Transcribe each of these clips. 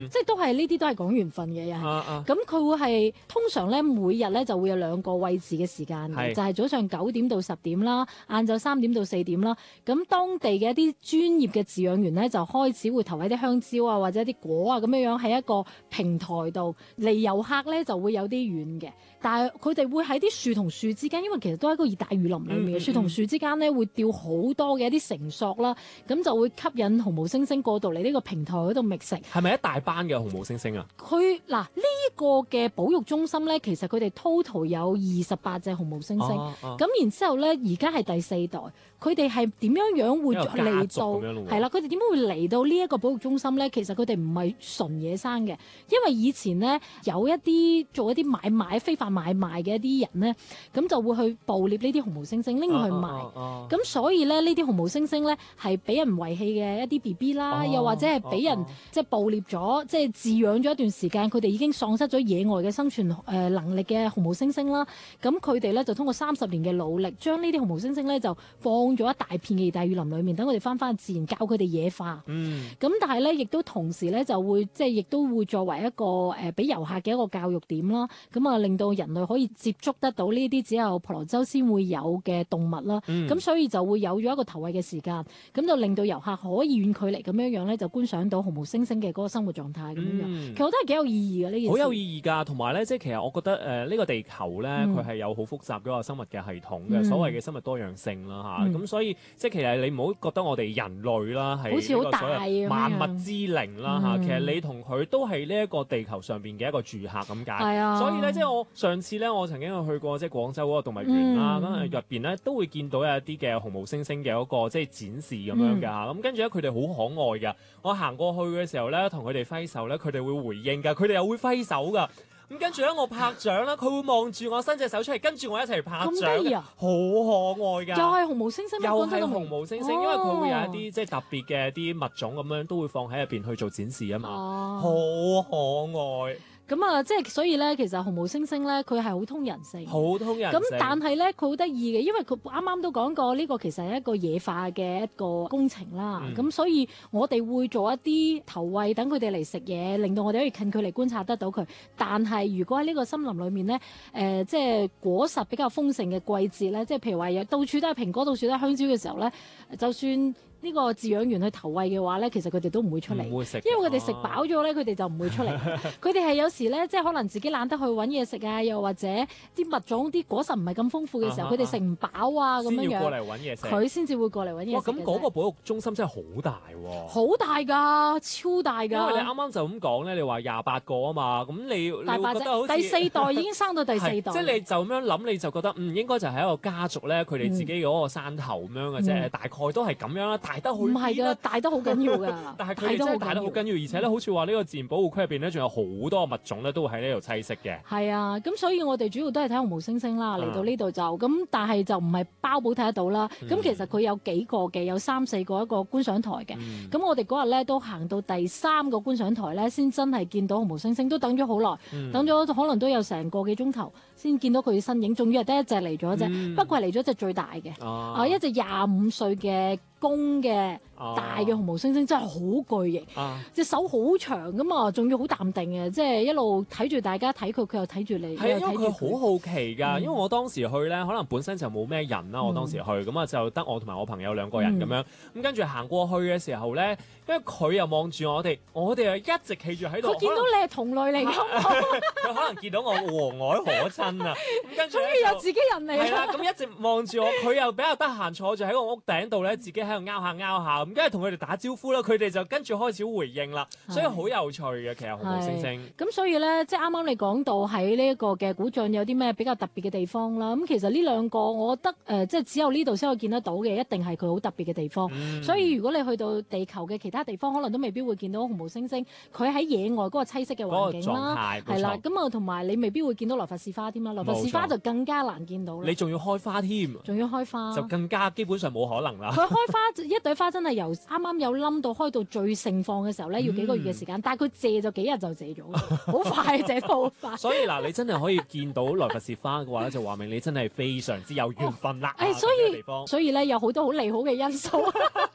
即係都係呢啲都係講緣分嘅，又係。咁佢會係通常咧每日咧就會有2個位置嘅時間嘅，就係早上9點到10點啦，晏晝3點到4點啦。咁當地嘅一啲專業嘅飼養員咧就開始會投喺啲香蕉啊或者啲果啊咁樣喺一個平台度，離遊客咧就會有啲遠嘅。但係佢哋會喺啲樹同樹之間，因為其實都係一個熱帶雨林裏面嘅樹同樹之間咧會吊好多嘅一啲繩索啦，咁就會吸引紅毛猩猩過到嚟呢個平台嗰度覓食。 係咪一大班嘅紅毛猩猩啊？ 佢嗱呢個嘅保育中心咧，其實佢哋 total 有28隻紅毛猩猩，咁然之後咧，而家係第4代，佢哋係點樣會嚟到？係啦，佢哋點樣會嚟到呢一個保育中心咧？其實佢哋唔係純野生嘅，因為以前咧有一啲做一啲買賣非法買賣嘅一啲人咧，咁就會去捕獵呢啲紅毛猩猩拎去賣，咁所以咧呢啲紅毛猩猩咧係俾人遺棄嘅一啲 BB 啦，又或者係俾人即係捕獵咗，即係飼養咗一段時間，佢哋已經喪失咗野外嘅生存能力嘅紅毛猩猩啦。咁佢哋咧就通過30年嘅努力，將呢啲紅毛猩猩咧就放咗一大片嘅熱帶雨林裏面，等佢哋翻自然，教佢哋野化。咁但係咧，亦都同時咧就會即係亦都會作為一個俾遊客嘅一個教育點啦。咁啊，令到人類可以接觸得到呢啲只有婆羅洲先會有嘅動物啦。咁所以就會有咗一個投餵嘅時間，咁就令到遊客可以遠距離咁樣咧就觀賞到紅毛猩猩嘅嗰個生活狀態咁樣。其實我覺得係幾有意義嘅呢件事。 好有意義㗎，同埋咧，即係其實我覺得呢個地球咧，佢係有好複雜嗰個生物嘅系統嘅，所謂嘅生物多樣性啦嚇。咁所以即係其實你唔好覺得我哋人類啦係好似好大萬物之靈啦嚇，其實你同佢都係呢一個地球上邊嘅一個住客咁解。係啊。所以咧，即係我上次咧，我曾經去過即係廣州嗰個動物園啦，咁入邊咧都會見到有一啲嘅紅毛猩猩嘅一個即係展示咁樣㗎嚇。咁跟住咧，佢哋好可愛㗎。我行過去嘅時候咧，同佢哋揮手咧，佢哋會回應㗎，佢哋又會揮手㗎。咁跟住咧，我拍掌啦，佢會望住我伸隻手出嚟，跟住我一齊拍掌，好可愛㗎。又係紅毛猩猩， 又係紅毛猩猩，因為佢會有一啲即係特別嘅啲物種咁樣，都會放喺入邊去做展示啊嘛，好可愛。 咁啊，即係所以咧，其實紅毛猩猩咧，佢係好通人性， 好通人性。 咁但係咧，佢好得意嘅，因為佢啱啱都講過呢個其實係一個野化嘅一個工程啦。咁所以我哋會做一啲投餵，等佢哋嚟食嘢，令到我哋可以近距離觀察得到佢。但係如果喺呢個森林裏面咧，即係果實比較豐盛嘅季節咧，即係譬如話到處都係蘋果，到處都係香蕉嘅時候咧，就算呢個飼養員去投餵嘅話咧，其實佢哋都唔會出嚟，因為佢哋食飽咗咧，佢哋就唔會出嚟。佢哋係有時咧，即係可能自己懶得去揾嘢食啊，又或者啲物種啲果實唔係咁豐富嘅時候，佢哋食唔飽啊咁樣樣， 先要過嚟揾嘢食， 佢先至會過嚟揾嘢食。 咁嗰個保育中心真係好大喎！ 好大㗎，超大㗎！ 因為你啱啱就咁講咧，你話28個啊嘛，咁你大把啫，第4代已經生到第4代。 即係你就咁樣諗，你就覺得應該就係一個家族咧，佢哋自己嗰個山頭咁樣嘅啫，大概都係咁樣啦。大得好， 唔係㗎，大得好緊要㗎。 但係佢哋真係大得好緊要，而且咧，好似話呢個自然保護區入邊咧，仲有好多物種咧，都會喺呢度棲息嘅。 係啊，咁所以我哋主要都係睇紅毛猩猩啦，嚟到呢度就咁，但係就唔係包保睇得到啦。咁其實佢有幾個嘅，有3、4個一個觀賞台嘅。咁我哋嗰日咧都行到第3個觀賞台咧，先真係見到紅毛猩猩，都等咗好耐，等咗可能都有成個幾鐘頭先見到佢嘅身影，仲要係得一隻嚟咗啫，不過係嚟咗隻最大嘅，一隻25歲嘅公嘅大嘅紅毛猩猩，真係好巨型，隻手好長㗎嘛，仲要好淡定嘅，即係一路睇住大家睇佢，佢又睇住你。 係因為佢好好奇㗎，因為我當時去咧，可能本身就冇咩人啦，我當時去咁啊，就得我同埋我朋友2個人咁樣，咁跟住行過去嘅時候咧，因為佢又望住我哋又一直企住喺度。 佢見到你係同類嚟㗎， 佢可能見到我和藹可親啊，咁跟住終於有自己人嚟啦。 係啦，咁一直望住我，佢又比較得閒坐住喺個屋頂度咧，自己喺度拗下咁，跟住同佢哋打招呼啦，佢哋就跟住開始回應啦，所以好有趣嘅。其實紅毛猩猩咁，所以咧，即係啱啱你講到喺呢一個嘅古晉有啲咩比較特別嘅地方啦。咁其實呢2個，我覺得即係只有呢度先可以見得到嘅，一定係佢好特別嘅地方。所以如果你去到地球嘅其他地方，可能都未必會見到紅毛猩猩。佢喺野外嗰個棲息嘅環境啦，係啦。咁啊，同埋你未必會見到來佛士花添啦。來佛士花就更加難見到啦。 你仲要開花添， 仲要開花， 就更加基本上冇可能啦。 佢開花一朵花真係由啱啱有冧到開到最盛放嘅時候咧，要幾個月嘅時間。但係佢謝就幾日就謝咗，好快謝得好快。 所以嗱，你真係可以見到來佛士花嘅話咧，就話明你真係非常之有緣分啦。 所以咧有好多好利好嘅因素。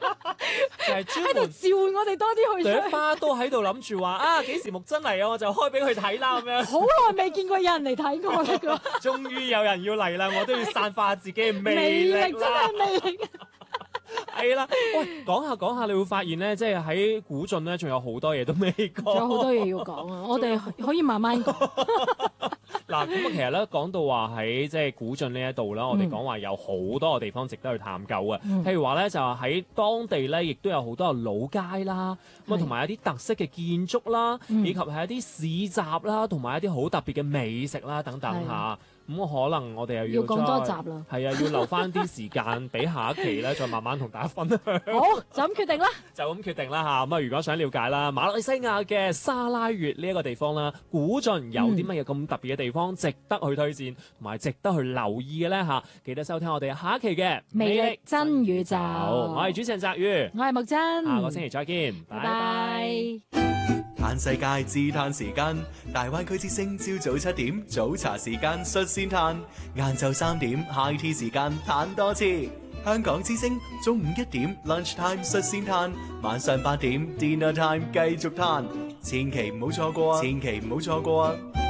就係專喺度門召喚我哋多啲去出朵花都喺度諗住話啊幾時木真嚟啊，我就開俾佢睇啦咁樣。 好耐未見過有人嚟睇過啦㗎， 終於有人要嚟啦，我都要散發自己嘅魅魅力力真啦。 係魅力。 係啦，喂，講下講下，你會發現咧，即係喺古晉咧，仲有好多嘢都未講。 仲有好多嘢要講啊！我哋可以慢慢講。 嗱，咁啊，其實咧講到話喺即係古晉呢一度啦，我哋講話有好多個地方值得去探究嘅。譬如話咧，就係喺當地咧，亦都有好多個老街啦，咁啊，同埋一啲特色嘅建築啦，以及係一啲市集啦，同埋一啲好特別嘅美食啦等等嚇。咁可能我哋又要講多集啦。 係啊，要留翻啲時間俾下一期咧，再慢慢同大家分享。 好，就咁決定啦。 就咁決定啦嚇。咁啊，如果想了解啦，馬來西亞嘅沙拉越呢一個地方啦，古晉有啲乜嘢咁特別嘅地方，值得去推薦同埋值得去留意嘅咧嚇，記得收聽我哋下一期嘅魅力真宇宙。 我係主持人澤宇， 我係木真。 下個星期再見，拜拜。 嘆世界自嘆時間，大灣區之聲朝早7點早茶時間率先嘆，晏晝3點 high tea 時間嘆多次。香港之聲中午1點 lunch time 率先嘆，晚上8點 dinner time 繼續嘆，千祈唔好錯過啊！千祈唔好錯過啊！